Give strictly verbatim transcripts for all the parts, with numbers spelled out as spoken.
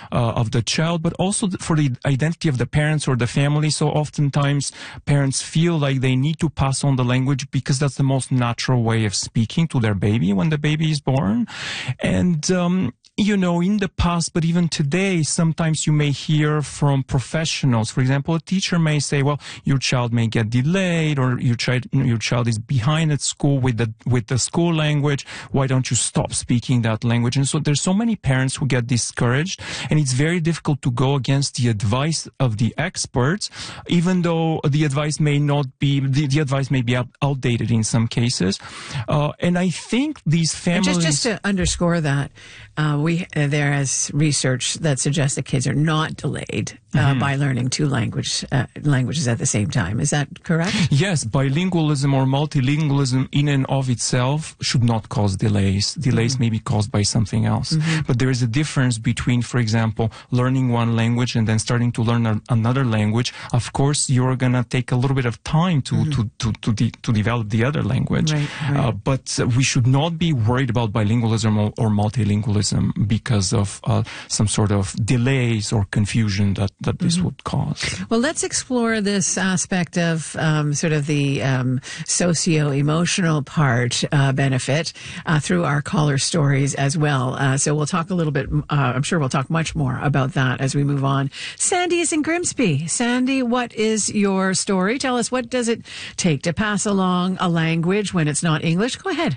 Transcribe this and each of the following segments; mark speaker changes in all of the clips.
Speaker 1: uh, of the child, but also for the identity of the parents or the family. So oftentimes parents feel like they need to pass on the language because that's the most natural way of speaking to their baby when the baby is born. And, um, you know, in the past, but even today, sometimes you may hear from professionals. For example, a teacher may say, well, your child may get delayed, or your child, your child is behind at school with the, with the school language. Why don't you stop speaking that language? And so there's so many parents who get discouraged, and it's very difficult to go against the advice of the experts, even though the advice may not be, the, the advice may be out, outdated in some cases. Uh, and I think these families...
Speaker 2: And just, just to underscore that, uh, we, uh, there is research that suggests that kids are not delayed uh, mm-hmm. by learning two language, uh, languages at the same time. Is that correct? Yes,
Speaker 1: bilingualism or multilingualism in and of itself should not cause delays. Delays mm-hmm. may be caused by something else. Mm-hmm. But there is a difference between, for example, learning one language and then starting to learn a, another language. Of course, you're going to take a little bit of time to, mm-hmm. to, to, to, de- to develop the other language.
Speaker 2: Right, right.
Speaker 1: Uh, but uh, we should not be worried about bilingualism or, or multilingualism because of uh, some sort of delays or confusion that, that this mm-hmm. would cause.
Speaker 2: Well, let's explore this aspect of um, sort of the um, socio-emotional part uh, benefit uh, through our caller stories as well. Uh, so we'll talk a little bit, uh, I'm sure we'll talk much more about that as we move on. Sandy is in Grimsby. Sandy, what is your story? Tell us, what does it take to pass along a language when it's not English? Go ahead.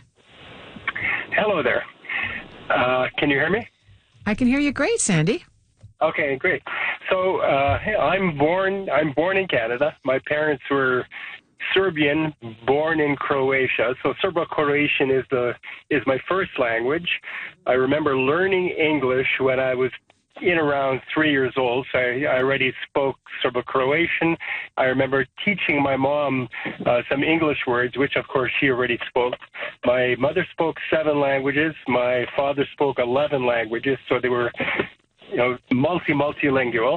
Speaker 3: Hello there. Uh, can you hear me?
Speaker 2: I can hear you great, Sandy.
Speaker 3: Okay, great. So uh, I'm born. I'm born in Canada. My parents were Serbian, born in Croatia. So Serbo-Croatian is the is my first language. I remember learning English when I was in around three years old. So I, I already spoke Serbo-Croatian. I remember teaching my mom uh, some English words, which of course she already spoke. My mother spoke seven languages. My father spoke eleven languages. So they were, you know, multi multilingual.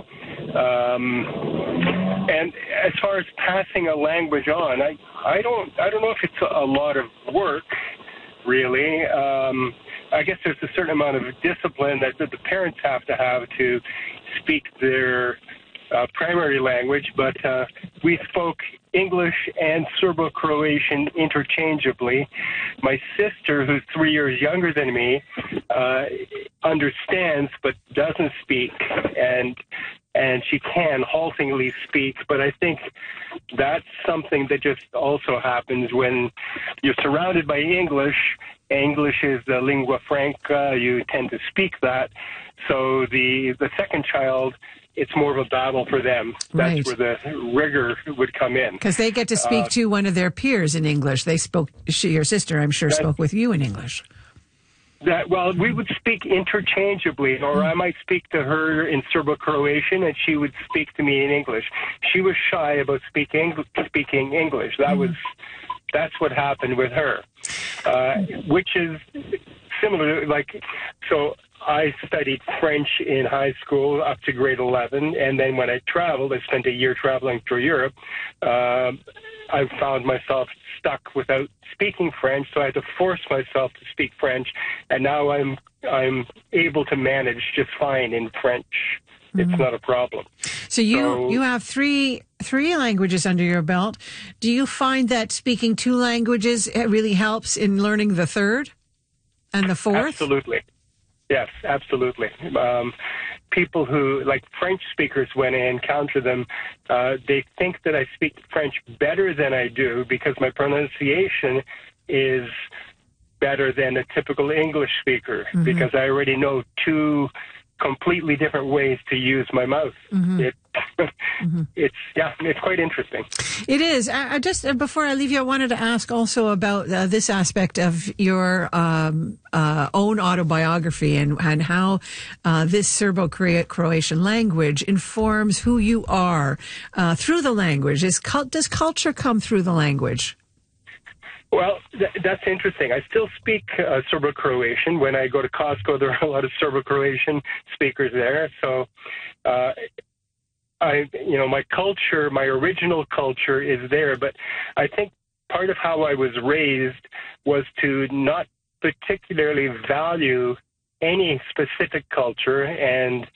Speaker 3: Um, and as far as passing a language on, I I don't I don't know if it's a lot of work, really. Um, I guess there's a certain amount of discipline that, that the parents have to have to speak their uh, primary language, but uh, we spoke English and Serbo-Croatian interchangeably. My sister, who's three years younger than me, uh, understands but doesn't speak, and and she can haltingly speak, but I think that's something that just also happens when you're surrounded by English. English is the lingua franca. You tend to speak that. So the the second child, it's more of a battle for them. That's
Speaker 2: right.
Speaker 3: where the rigor would come in.
Speaker 2: Because they get to speak uh, to one of their peers in English. They spoke, she, your sister, I'm sure, spoke with you in English.
Speaker 3: That, well, we would speak interchangeably, or I might speak to her in Serbo-Croatian, and she would speak to me in English. She was shy about speaking speaking English. That mm-hmm. was that's what happened with her, uh, which is similar. Like, so I studied French in high school up to grade eleven, and then when I traveled, I spent a year traveling through Europe. Uh, I found myself stuck without speaking French, so I had to force myself to speak French, and now I'm I'm able to manage just fine in French. It's mm-hmm. not a problem.
Speaker 2: So you
Speaker 3: so,
Speaker 2: you have three three languages under your belt. Do you find that speaking two languages really helps in learning the third and the fourth?
Speaker 3: Absolutely. Yes, absolutely. Um, people who, like French speakers, when I encounter them, uh, they think that I speak French better than I do because my pronunciation is better than a typical English speaker mm-hmm. because I already know two completely different ways to use my mouth. Mm-hmm. It, mm-hmm. It's, yeah, it's quite interesting.
Speaker 2: It is. I, I just, uh, before I leave you, I wanted to ask also about uh, this aspect of your um, uh, own autobiography and, and how uh, this Serbo-Croatian language informs who you are uh, through the language. Is, does culture come through the language?
Speaker 3: Well, th- that's interesting. I still speak uh, Serbo-Croatian. When I go to Costco, there are a lot of Serbo-Croatian speakers there. So, uh, I, you know, my culture, my original culture is there. But I think part of how I was raised was to not particularly value any specific culture and